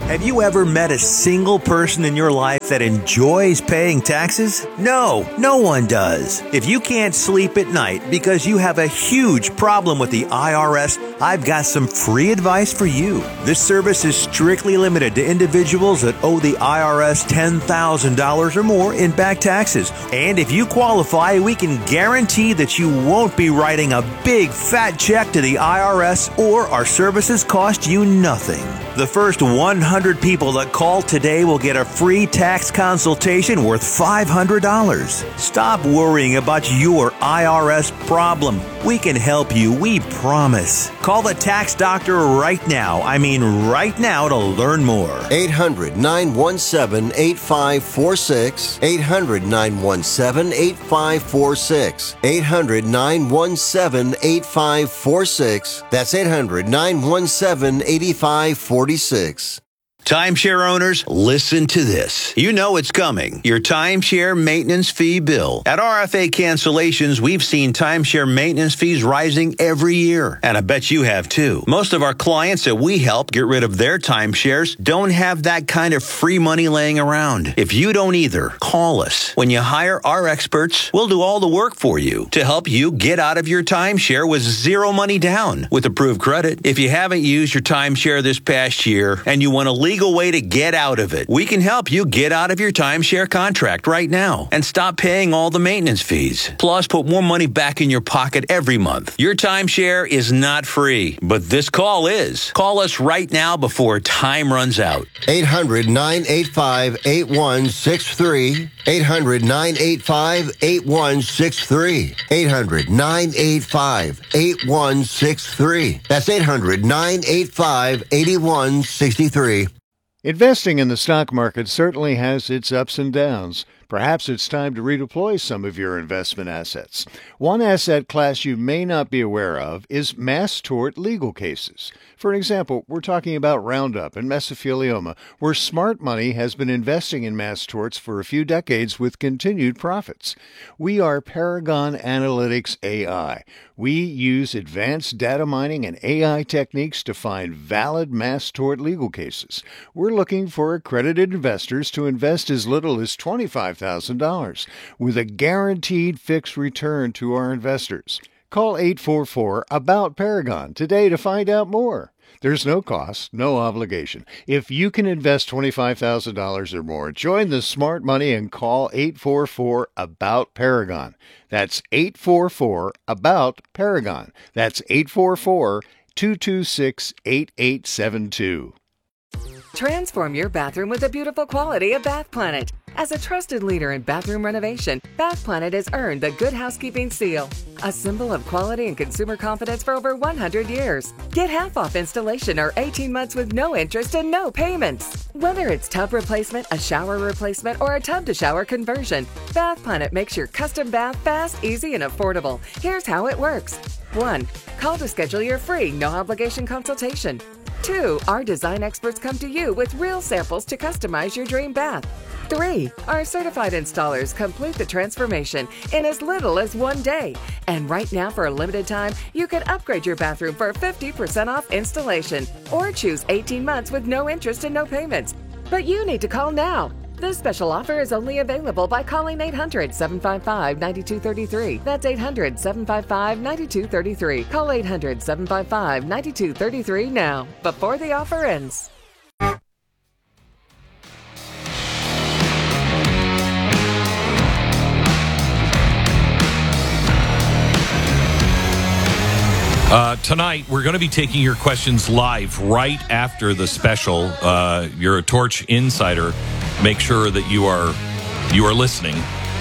Have you ever met a single person in your life that enjoys paying taxes? No one does. If you can't sleep at night because you have a huge problem with the IRS, I've got some free advice for you. This service is strictly limited to individuals that owe the IRS $10,000 or more in back taxes. And if you qualify, we can guarantee that you won't be writing a big fat check to the IRS, or our services cost you nothing. The first 100 people that call today will get a free tax consultation worth $500. Stop worrying about your IRS problem. We can help you, we promise. Call the tax doctor right now. I mean right now, to learn more. 800-917-8546. 800-917-8546. 800-917-8546. That's 800-917-8546. Timeshare owners, listen to this. You know it's coming. Your timeshare maintenance fee bill. At RFA Cancellations, we've seen timeshare maintenance fees rising every year. And I bet you have too. Most of our clients that we help get rid of their timeshares don't have that kind of free money laying around. If you don't either, call us. When you hire our experts, we'll do all the work for you to help you get out of your timeshare with zero money down with approved credit. If you haven't used your timeshare this past year and you want a legal way to get out of it, we can help you get out of your timeshare contract right now and stop paying all the maintenance fees. Plus, put more money back in your pocket every month. Your timeshare is not free, but this call is. Call us right now before time runs out. 800-985-8163. 800-985-8163. 800-985-8163. That's 800-985-8163. Investing in the stock market certainly has its ups and downs. Perhaps it's time to redeploy some of your investment assets. One asset class you may not be aware of is mass tort legal cases. For example, we're talking about Roundup and mesothelioma, where smart money has been investing in mass torts for a few decades with continued profits. We are Paragon Analytics AI. We use advanced data mining and AI techniques to find valid mass tort legal cases. We're looking for accredited investors to invest as little as $25,000 with a guaranteed fixed return to our investors. Call 844-ABOUT-PARAGON today to find out more. There's no cost, no obligation. If you can invest $25,000 or more, join the smart money and call 844-ABOUT-PARAGON. That's 844-ABOUT-PARAGON. That's 844-226-8872. Transform your bathroom with the beautiful quality of Bath Planet. As a trusted leader in bathroom renovation, Bath Planet has earned the Good Housekeeping seal, a symbol of quality and consumer confidence for over 100 years. Get half off installation or 18 months with no interest and no payments. Whether it's tub replacement, a shower replacement, or a tub-to-shower conversion, Bath Planet makes your custom bath fast, easy, and affordable. Here's how it works. 1. Call to schedule your free, no-obligation consultation. 2. Our design experts come to you with real samples to customize your dream bath. 3. Our certified installers complete the transformation in as little as 1 day. And right now, for a limited time, you can upgrade your bathroom for 50% off installation or choose 18 months with no interest and no payments. But you need to call now. This special offer is only available by calling 800-755-9233. That's 800-755-9233. Call 800-755-9233 now, before the offer ends. Tonight, we're going to be taking your questions live right after the special. You're a Torch insider. Make sure that you are listening.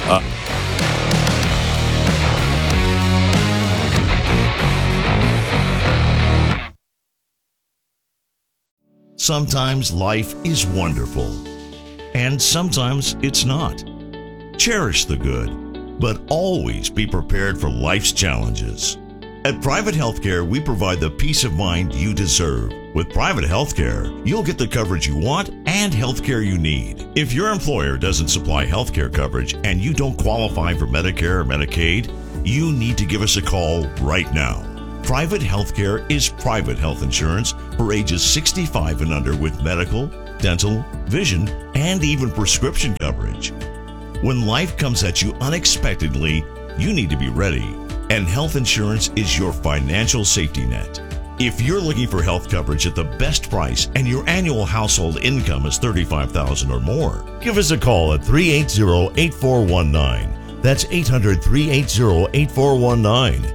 Sometimes life is wonderful, and sometimes it's not. Cherish the good, but always be prepared for life's challenges. At Private Healthcare, we provide the peace of mind you deserve. With Private Healthcare, you'll get the coverage you want and healthcare you need. If your employer doesn't supply healthcare coverage and you don't qualify for Medicare or Medicaid, you need to give us a call right now. Private Healthcare is private health insurance for ages 65 and under with medical, dental, vision, and even prescription coverage. When life comes at you unexpectedly, you need to be ready, and health insurance is your financial safety net. If you're looking for health coverage at the best price and your annual household income is $35,000 or more, give us a call at 380-8419. That's 800-380-8419.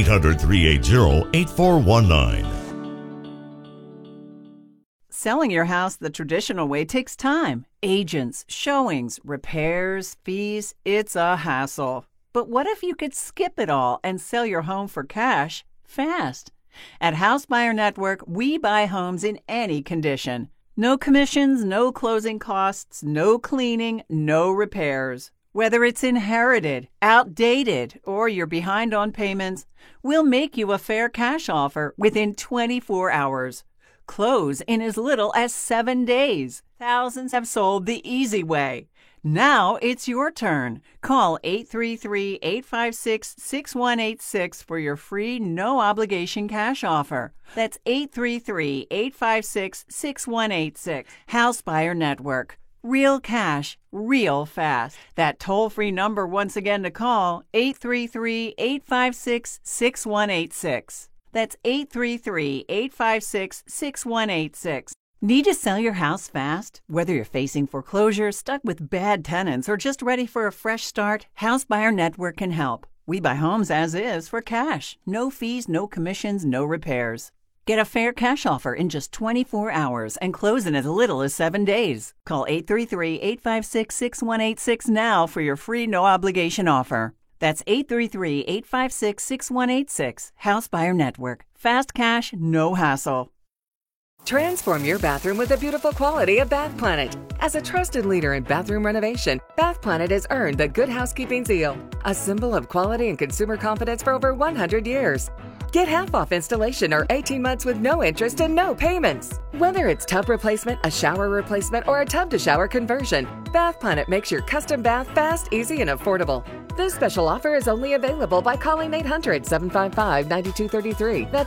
800-380-8419. Selling your house the traditional way takes time. Agents, showings, repairs, fees. It's a hassle. But what if you could skip it all and sell your home for cash fast? At House Buyer Network, we buy homes in any condition. No commissions, no closing costs, no cleaning, no repairs. Whether it's inherited, outdated, or you're behind on payments, we'll make you a fair cash offer within 24 hours. Close in as little as 7 days. Thousands have sold the easy way. Now it's your turn. Call 833-856-6186 for your free, no-obligation cash offer. That's 833-856-6186. House Buyer Network. Real cash, real fast. That toll-free number once again to call, 833-856-6186. That's 833-856-6186. Need to sell your house fast? Whether you're facing foreclosure, stuck with bad tenants, or just ready for a fresh start, House Buyer Network can help. We buy homes as is for cash. No fees, no commissions, no repairs. Get a fair cash offer in just 24 hours and close in as little as 7 days. Call 833-856-6186 now for your free no-obligation offer. That's 833-856-6186. House Buyer Network. Fast cash, no hassle. Transform your bathroom with the beautiful quality of Bath Planet. As a trusted leader in bathroom renovation, Bath Planet has earned the Good Housekeeping seal, a symbol of quality and consumer confidence for over 100 years. Get half off installation or 18 months with no interest and no payments. Whether it's tub replacement, a shower replacement, or a tub-to-shower conversion, Bath Planet makes your custom bath fast, easy, and affordable. This special offer is only available by calling 800-755-9233. That's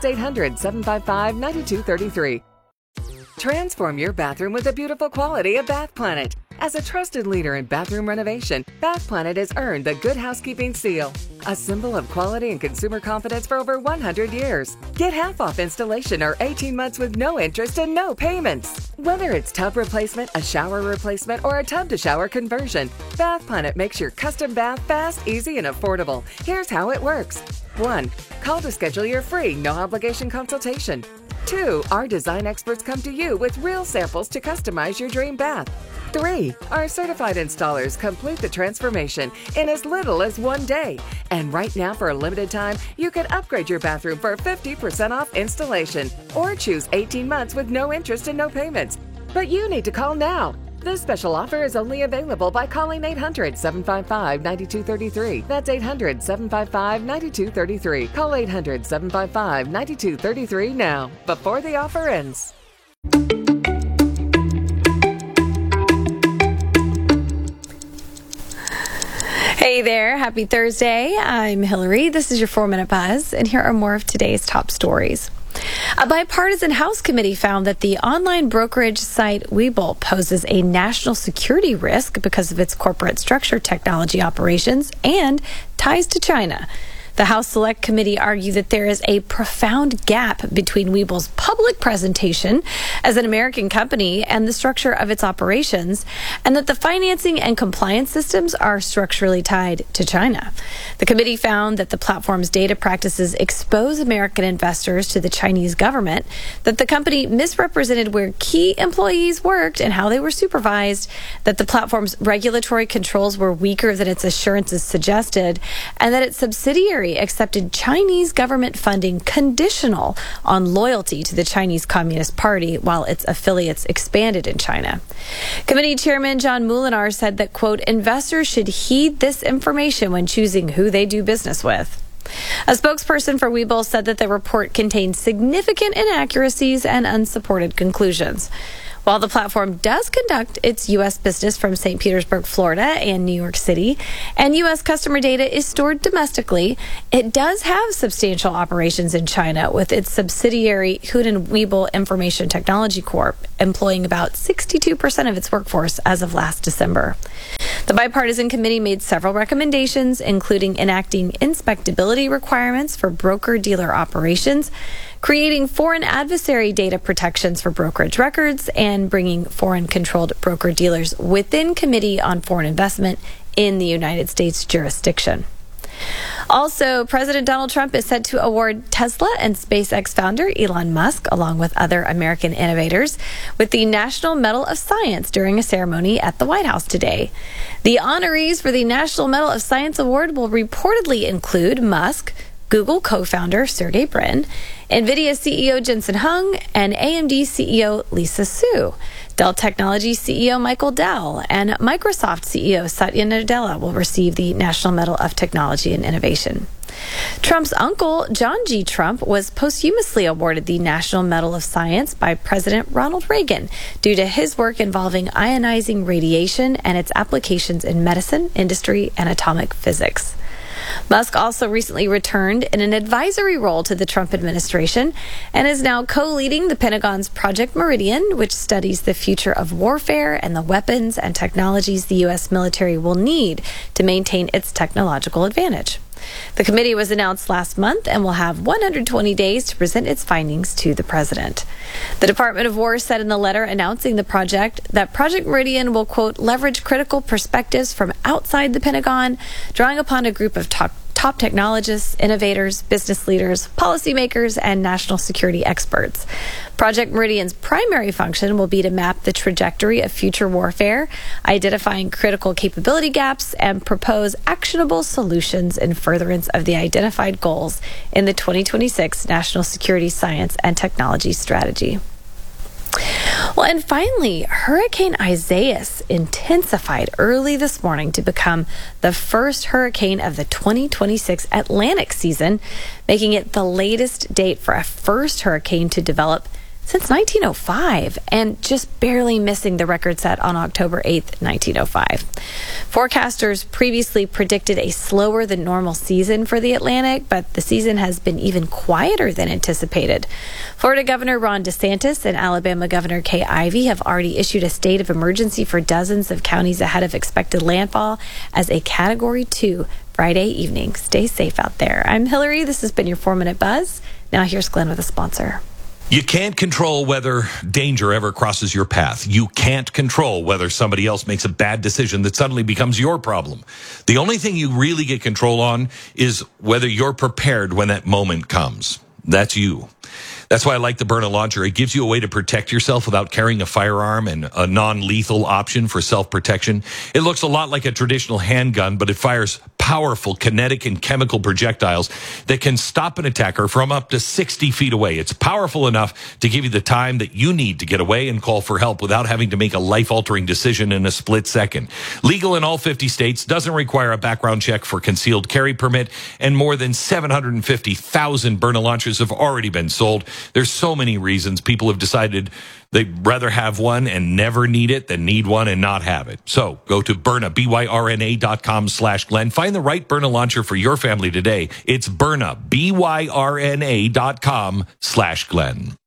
800-755-9233. Transform your bathroom with the beautiful quality of Bath Planet. As a trusted leader in bathroom renovation, Bath Planet has earned the Good Housekeeping seal, a symbol of quality and consumer confidence for over 100 years. Get half off installation or 18 months with no interest and no payments. Whether it's tub replacement, a shower replacement, or a tub-to-shower conversion, Bath Planet makes your custom bath fast, easy, and affordable. Here's how it works. 1. Call to schedule your free, no-obligation consultation. 2. Our design experts come to you with real samples to customize your dream bath. 3. Our certified installers complete the transformation in as little as 1 day. And right now, for a limited time, you can upgrade your bathroom for 50% off installation or choose 18 months with no interest and no payments. But you need to call now. This special offer is only available by calling 800-755-9233. That's 800-755-9233. Call 800-755-9233 now, before the offer ends. Hey there, happy Thursday. I'm Hillary. This is your 4-Minute Buzz, and here are more of today's top stories. A bipartisan House committee found that the online brokerage site Webull poses a national security risk because of its corporate structure, technology operations, and ties to China. The House Select Committee argued that there is a profound gap between Webull's public presentation as an American company and the structure of its operations, and that the financing and compliance systems are structurally tied to China. The committee found that the platform's data practices expose American investors to the Chinese government, that the company misrepresented where key employees worked and how they were supervised, that the platform's regulatory controls were weaker than its assurances suggested, and that its subsidiary accepted Chinese government funding conditional on loyalty to the Chinese Communist Party while its affiliates expanded in China. Committee Chairman John Moolenaar said that, quote, investors should heed this information when choosing who they do business with. A spokesperson for Webull said that the report contained significant inaccuracies and unsupported conclusions. While the platform does conduct its U.S. business from St. Petersburg, Florida, and New York City, and U.S. customer data is stored domestically, it does have substantial operations in China, with its subsidiary Hunan Weibo Information Technology Corp. Employing about 62% of its workforce as of last December. The bipartisan committee made several recommendations, including enacting inspectability requirements for broker-dealer operations, creating foreign adversary data protections for brokerage records, and bringing foreign-controlled broker-dealers within Committee on Foreign Investment in the United States jurisdiction. Also, President Donald Trump is set to award Tesla and SpaceX founder Elon Musk, along with other American innovators, with the National Medal of Science during a ceremony at the White House today. The honorees for the National Medal of Science Award will reportedly include Musk, Google co-founder Sergey Brin, NVIDIA CEO Jensen Huang, and AMD CEO Lisa Su. Dell Technologies CEO Michael Dell and Microsoft CEO Satya Nadella will receive the National Medal of Technology and Innovation. Trump's uncle, John G. Trump, was posthumously awarded the National Medal of Science by President Ronald Reagan due to his work involving ionizing radiation and its applications in medicine, industry, and atomic physics. Musk also recently returned in an advisory role to the Trump administration and is now co-leading the Pentagon's Project Meridian, which studies the future of warfare and the weapons and technologies the U.S. military will need to maintain its technological advantage. The committee was announced last month and will have 120 days to present its findings to the president. The Department of War said in the letter announcing the project that Project Meridian will, quote, leverage critical perspectives from outside the Pentagon, drawing upon a group of top technologists, innovators, business leaders, policymakers, and national security experts. Project Meridian's primary function will be to map the trajectory of future warfare, identifying critical capability gaps, and propose actionable solutions in furtherance of the identified goals in the 2026 National Security Science and Technology Strategy. Well, and finally, Hurricane Isaias intensified early this morning to become the first hurricane of the 2026 Atlantic season, making it the latest date for a first hurricane to develop since 1905, and just barely missing the record set on October 8th, 1905. Forecasters previously predicted a slower than normal season for the Atlantic, but the season has been even quieter than anticipated. Florida Governor Ron DeSantis and Alabama Governor Kay Ivey have already issued a state of emergency for dozens of counties ahead of expected landfall as a Category 2 Friday evening. Stay safe out there. I'm Hillary. This has been your 4-Minute Buzz. Now here's Glenn with a sponsor. You can't control whether danger ever crosses your path. You can't control whether somebody else makes a bad decision that suddenly becomes your problem. The only thing you really get control on is whether you're prepared when that moment comes. That's you. That's why I like the Byrna launcher. It gives you a way to protect yourself without carrying a firearm and a non-lethal option for self-protection. It looks a lot like a traditional handgun, but it fires powerful kinetic and chemical projectiles that can stop an attacker from up to 60 feet away. It's powerful enough to give you the time that you need to get away and call for help without having to make a life-altering decision in a split second. Legal in all 50 states, doesn't require a background check for concealed carry permit, and more than 750,000 Byrna launchers have already been sold. There's so many reasons people have decided they'd rather have one and never need it than need one and not have it. So go to Byrna, BYRNA.com/Glenn. Find the right Byrna launcher for your family today. It's Byrna, BYRNA.com/Glenn.